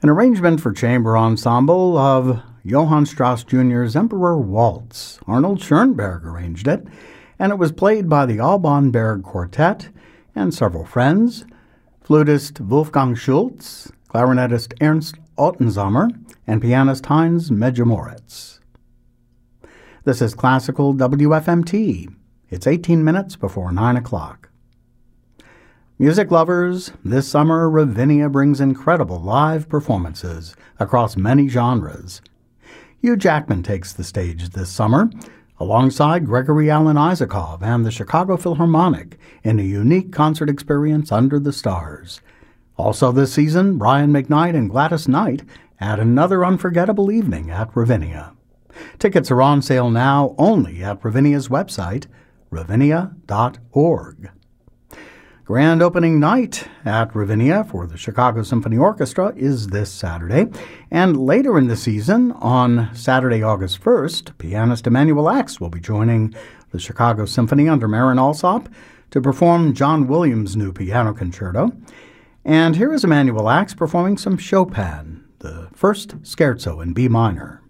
An arrangement for chamber ensemble of Johann Strauss Jr.'s Emperor Waltz. Arnold Schoenberg arranged it, and it was played by the Alban Berg Quartet and several friends, flutist Wolfgang Schultz, clarinetist Ernst Ottensammer, and pianist Heinz Medjamoritz. This is Classical WFMT. It's 18 minutes before 9 o'clock. Music lovers, this summer Ravinia brings incredible live performances across many genres. Hugh Jackman takes the stage this summer, alongside Gregory Alan Isakov and the Chicago Philharmonic in a unique concert experience under the stars. Also this season, Brian McKnight and Gladys Knight add another unforgettable evening at Ravinia. Tickets are on sale now only at Ravinia's website, ravinia.org. Grand opening night at Ravinia for the Chicago Symphony Orchestra is this Saturday, and later in the season, on Saturday, August 1st, pianist Emanuel Ax will be joining the Chicago Symphony under Marin Alsop to perform John Williams' new piano concerto. And here is Emanuel Ax performing some Chopin, the first scherzo in B minor.